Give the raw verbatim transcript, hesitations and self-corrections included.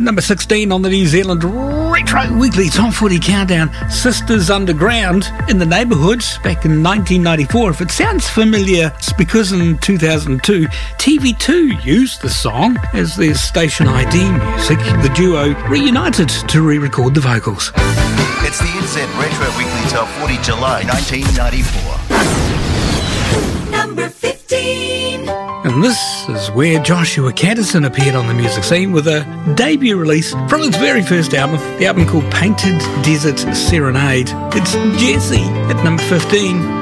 number sixteen on the New Zealand Retro Weekly Top forty Countdown, Sisters Underground in the Neighbourhoods back in nineteen ninety-four. If it sounds familiar, it's because in two thousand two, T V two used the song as their station I D music. The duo reunited to re-record the vocals. It's the N Z Retro Weekly Top forty, July nineteen ninety-four. Number fifteen. And this is where Joshua Caddison appeared on the music scene with a debut release from his very first album, the album called Painted Desert Serenade. It's Jessie at number fifteen.